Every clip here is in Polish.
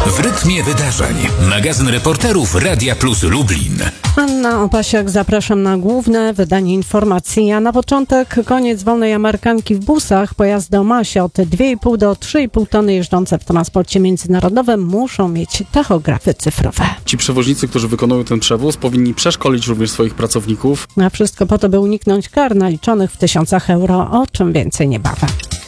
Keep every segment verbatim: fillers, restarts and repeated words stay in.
W rytmie wydarzeń. Magazyn reporterów Radia Plus Lublin. Anna Opasiak, zapraszam na główne wydanie informacji. A na początek koniec wolnej amerykanki w busach. Pojazdy o masie od dwie i pół do trzy i pół tony jeżdżące w transporcie międzynarodowym muszą mieć tachografy cyfrowe. Ci przewoźnicy, którzy wykonują ten przewóz, powinni przeszkolić również swoich pracowników. A wszystko po to, by uniknąć kar naliczonych w tysiącach euro. O czym więcej niebawem.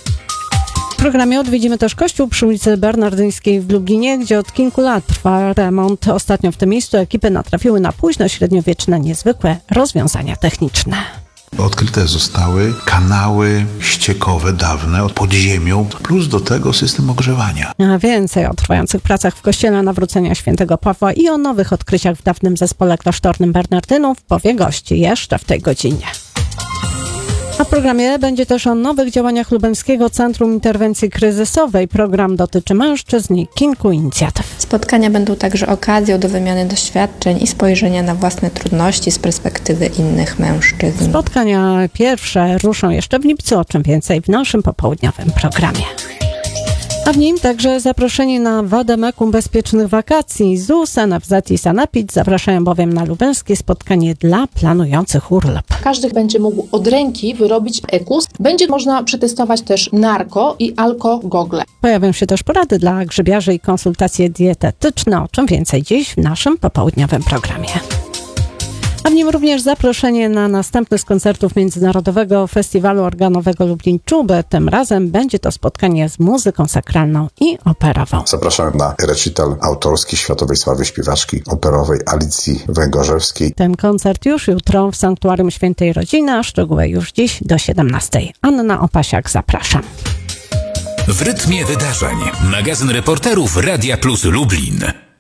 W programie odwiedzimy też kościół przy ulicy Bernardyńskiej w Lublinie, gdzie od kilku lat trwa remont. Ostatnio w tym miejscu ekipy natrafiły na późnośredniowieczne, niezwykłe rozwiązania techniczne. Odkryte zostały kanały ściekowe dawne pod ziemią, plus do tego system ogrzewania. A więcej o trwających pracach w kościele Nawrócenia Świętego Pawła i o nowych odkryciach w dawnym zespole klasztornym Bernardynów powie gości jeszcze w tej godzinie. A w programie będzie też o nowych działaniach Lubelskiego Centrum Interwencji Kryzysowej. Program dotyczy mężczyzn i kilku inicjatyw. Spotkania będą także okazją do wymiany doświadczeń i spojrzenia na własne trudności z perspektywy innych mężczyzn. Spotkania pierwsze ruszą jeszcze w lipcu, o czym więcej w naszym popołudniowym programie. A w nim także zaproszeni na Wademekum bezpiecznych wakacji. Z U S, N F Z i Sanepid zapraszają bowiem na lubelskie spotkanie dla planujących urlop. Każdy będzie mógł od ręki wyrobić ekus. Będzie można przetestować też narko i alkogogle. Pojawią się też porady dla grzybiarzy i konsultacje dietetyczne, o czym więcej dziś w naszym popołudniowym programie. A w nim również zaproszenie na następny z koncertów Międzynarodowego Festiwalu Organowego Lublin Czube. Tym razem będzie to spotkanie z muzyką sakralną i operową. Zapraszamy na recital autorski światowej sławy śpiewaczki operowej Alicji Węgorzewskiej. Ten koncert już jutro w Sanktuarium Świętej Rodziny, a szczegóły już dziś do siedemnastej. Anna Opasiak, zapraszam. W rytmie wydarzeń. Magazyn reporterów Radia Plus Lublin.